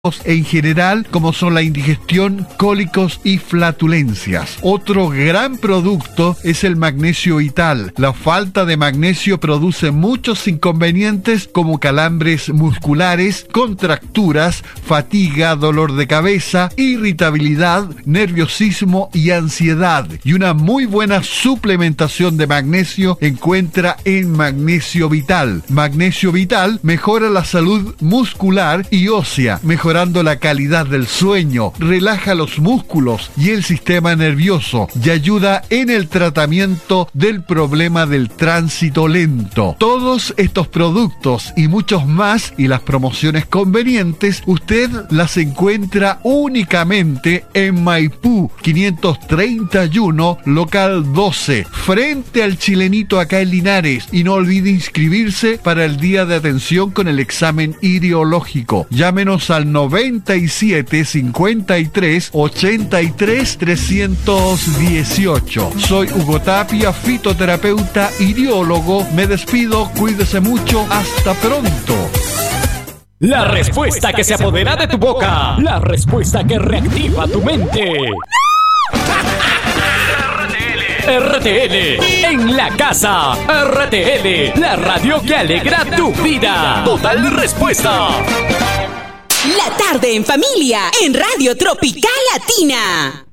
en general, como son la indigestión, cólicos y flatulencias. Otro gran producto es el magnesio vital. La falta de magnesio produce muchos inconvenientes como calambres musculares, contracturas, fatiga, dolor de cabeza, irritabilidad, nerviosismo y ansiedad. Y una muy buena suplementación de magnesio encuentra en Magnesio Vital. Magnesio Vital mejora la salud muscular y ósea, mejorando la calidad del sueño, relaja los músculos y el sistema nervioso y ayuda en el tratamiento del problema del tránsito lento. Todos estos productos y muchos más y las promociones convenientes, usted las encuentra únicamente en Maipú 531, local 12, frente al Chilenito acá en Linares. Y no olvide inscribirse para el día de atención con el examen iridológico. Llámenos al 97 53 83 318. Soy Hugo Tapia, fitoterapeuta, iriólogo. Me despido, cuídese mucho, hasta pronto. La respuesta que se apodera de tu boca. La respuesta que reactiva tu mente. RTL en la casa. RTL, la radio que alegra tu vida. Total respuesta. La tarde en familia en Radio Tropical Latina.